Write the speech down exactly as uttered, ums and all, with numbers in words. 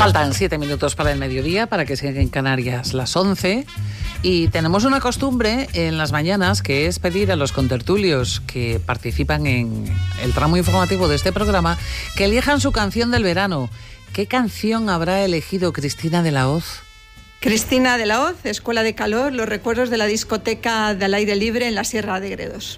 Faltan siete minutos para el mediodía, para que sean en Canarias las once. Y tenemos una costumbre en las mañanas, que es pedir a los contertulios que participan en el tramo informativo de este programa que elijan su canción del verano. ¿Qué canción habrá elegido Cristina de la Hoz? Cristina de la Hoz, Escuela de Calor, los recuerdos de la discoteca del aire libre en la Sierra de Gredos.